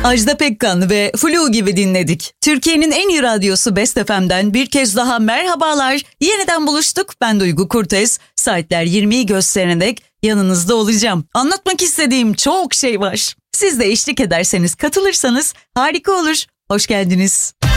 Ajda Pekkan ve Flu gibi dinledik. Türkiye'nin en iyi radyosu Best FM'den bir kez daha merhabalar. Yeniden buluştuk. Ben Duygu Kurtez. Saatler 20'yi gösterene dek yanınızda olacağım. Anlatmak istediğim çok şey var. Siz de eşlik ederseniz, katılırsanız harika olur. Hoş geldiniz.